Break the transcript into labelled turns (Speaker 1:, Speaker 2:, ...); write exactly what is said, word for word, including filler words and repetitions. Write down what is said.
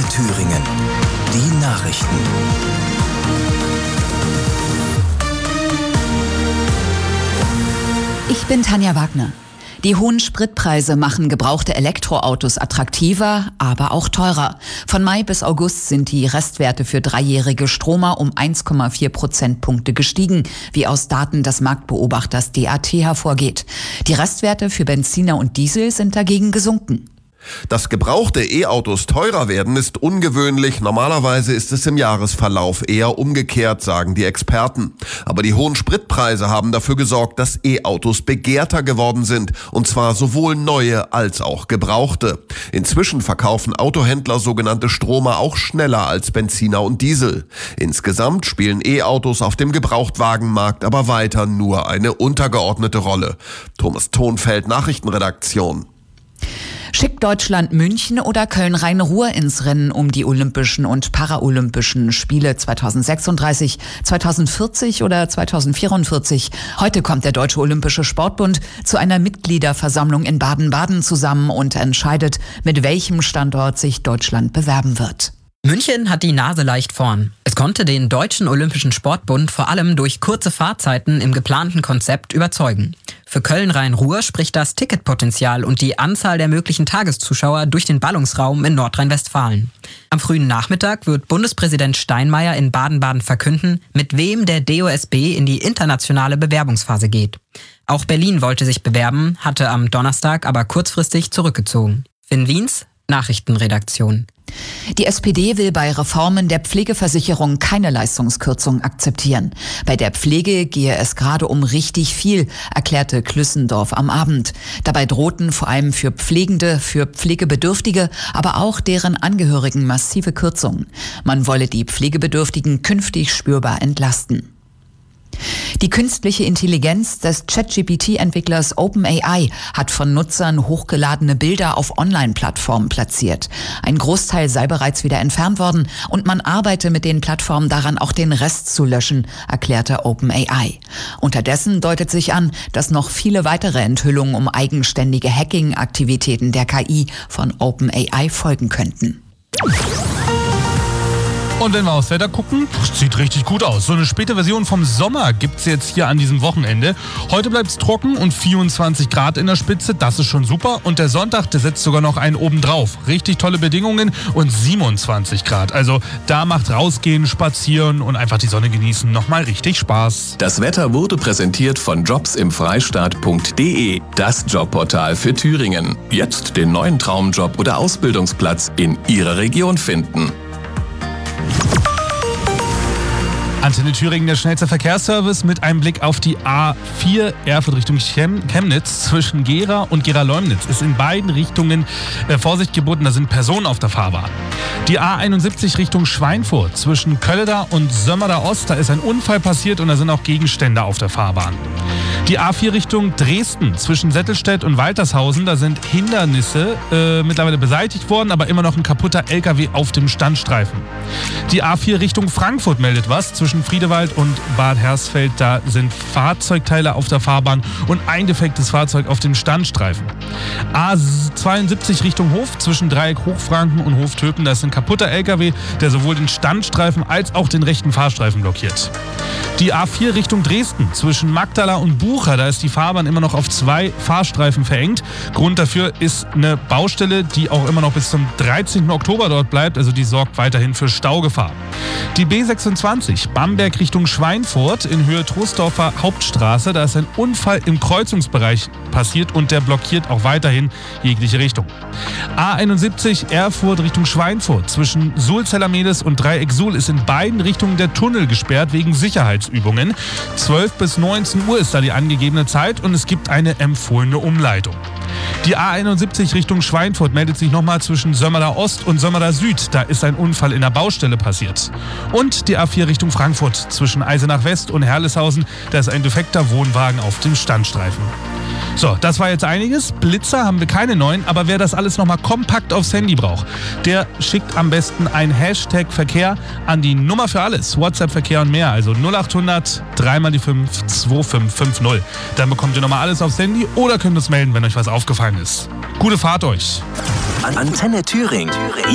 Speaker 1: Thüringen. Die Nachrichten.
Speaker 2: Ich bin Tanja Wagner. Die hohen Spritpreise machen gebrauchte Elektroautos attraktiver, aber auch teurer. Von Mai bis August sind die Restwerte für dreijährige Stromer um eins Komma vier Prozentpunkte gestiegen, wie aus Daten des Marktbeobachters D A T hervorgeht. Die Restwerte für Benziner und Diesel sind dagegen gesunken.
Speaker 3: Dass gebrauchte E-Autos teurer werden, ist ungewöhnlich. Normalerweise ist es im Jahresverlauf eher umgekehrt, sagen die Experten. Aber die hohen Spritpreise haben dafür gesorgt, dass E-Autos begehrter geworden sind. Und zwar sowohl neue als auch gebrauchte. Inzwischen verkaufen Autohändler sogenannte Stromer auch schneller als Benziner und Diesel. Insgesamt spielen E-Autos auf dem Gebrauchtwagenmarkt aber weiter nur eine untergeordnete Rolle. Thomas Thonfeld, Nachrichtenredaktion.
Speaker 2: Schickt Deutschland München oder Köln-Rhein-Ruhr ins Rennen um die Olympischen und Paralympischen Spiele zweitausendsechsunddreißig, zweitausendvierzig oder zweitausendvierundvierzig? Heute kommt der Deutsche Olympische Sportbund zu einer Mitgliederversammlung in Baden-Baden zusammen und entscheidet, mit welchem Standort sich Deutschland bewerben wird.
Speaker 4: München hat die Nase leicht vorn. Es konnte den Deutschen Olympischen Sportbund vor allem durch kurze Fahrzeiten im geplanten Konzept überzeugen. Für Köln-Rhein-Ruhr spricht das Ticketpotenzial und die Anzahl der möglichen Tageszuschauer durch den Ballungsraum in Nordrhein-Westfalen. Am frühen Nachmittag wird Bundespräsident Steinmeier in Baden-Baden verkünden, mit wem der D O S B in die internationale Bewerbungsphase geht. Auch Berlin wollte sich bewerben, hatte am Donnerstag aber kurzfristig zurückgezogen. Finn Wiens, Nachrichtenredaktion.
Speaker 2: Die S P D will bei Reformen der Pflegeversicherung keine Leistungskürzung akzeptieren. Bei der Pflege gehe es gerade um richtig viel, erklärte Klüssendorf am Abend. Dabei drohten vor allem für Pflegende, für Pflegebedürftige, aber auch deren Angehörigen massive Kürzungen. Man wolle die Pflegebedürftigen künftig spürbar entlasten. Die künstliche Intelligenz des ChatGPT-Entwicklers OpenAI hat von Nutzern hochgeladene Bilder auf Online-Plattformen platziert. Ein Großteil sei bereits wieder entfernt worden und man arbeite mit den Plattformen daran, auch den Rest zu löschen, erklärte OpenAI. Unterdessen deutet sich an, dass noch viele weitere Enthüllungen um eigenständige Hacking-Aktivitäten der K I von OpenAI folgen könnten.
Speaker 5: Und wenn wir aufs Wetter gucken, sieht richtig gut aus. So eine späte Version vom Sommer gibt's jetzt hier an diesem Wochenende. Heute bleibt's trocken und vierundzwanzig Grad in der Spitze, das ist schon super. Und der Sonntag, der setzt sogar noch einen oben drauf. Richtig tolle Bedingungen und siebenundzwanzig Grad. Also da macht rausgehen, spazieren und einfach die Sonne genießen nochmal richtig Spaß.
Speaker 6: Das Wetter wurde präsentiert von jobs im freistaat punkt de, das Jobportal für Thüringen. Jetzt den neuen Traumjob oder Ausbildungsplatz in Ihrer Region finden.
Speaker 5: Antenne Thüringen, der schnellste Verkehrsservice mit einem Blick auf die A vier Erfurt Richtung Chem- Chemnitz zwischen Gera und Gera-Leumnitz. Ist in beiden Richtungen äh, Vorsicht geboten, da sind Personen auf der Fahrbahn. Die A einundsiebzig Richtung Schweinfurt zwischen Kölleda und Sömmerda Ost, da ist ein Unfall passiert und da sind auch Gegenstände auf der Fahrbahn. Die A vier Richtung Dresden zwischen Settelstedt und Waltershausen, da sind Hindernisse äh, mittlerweile beseitigt worden, aber immer noch ein kaputter L K W auf dem Standstreifen. Die A vier Richtung Frankfurt meldet was, zwischen Friedewald und Bad Hersfeld, da sind Fahrzeugteile auf der Fahrbahn und ein defektes Fahrzeug auf dem Standstreifen. A zweiundsiebzig Richtung Hof zwischen Dreieck Hochfranken und Hof Töpen, da ist ein kaputter L K W, der sowohl den Standstreifen als auch den rechten Fahrstreifen blockiert. Die A vier Richtung Dresden zwischen Magdala und Bucher, da ist die Fahrbahn immer noch auf zwei Fahrstreifen verengt. Grund dafür ist eine Baustelle, die auch immer noch bis zum dreizehnten Oktober dort bleibt, also die sorgt weiterhin für Staugefahr. Die B sechsundzwanzig Bamberg Richtung Schweinfurt in Höhe Troisdorfer Hauptstraße, da ist ein Unfall im Kreuzungsbereich passiert und der blockiert auch weiterhin jegliche Richtung. A einundsiebzig Erfurt Richtung Schweinfurt zwischen Sulzellermedes und Dreieck Suhl ist in beiden Richtungen der Tunnel gesperrt wegen Sicherheitsübungen. zwölf bis neunzehn Uhr ist da die angegebene Zeit und es gibt eine empfohlene Umleitung. Die A einundsiebzig Richtung Schweinfurt meldet sich nochmal zwischen Sömmerda Ost und Sömmerda Süd. Da ist ein Unfall in der Baustelle passiert. Und die A vier Richtung Frankfurt zwischen Eisenach West und Herleshausen. Da ist ein defekter Wohnwagen auf dem Standstreifen. So, das war jetzt einiges. Blitzer haben wir keine neuen, aber wer das alles nochmal kompakt aufs Handy braucht, der schickt am besten ein Hashtag Verkehr an die Nummer für alles. WhatsApp Verkehr und mehr, also null achthundert drei mal die fünf zwei fünf fünf null. Dann bekommt ihr nochmal alles aufs Handy oder könnt uns melden, wenn euch was aufgefallen ist. Gute Fahrt euch.
Speaker 1: Antenne Thüringen.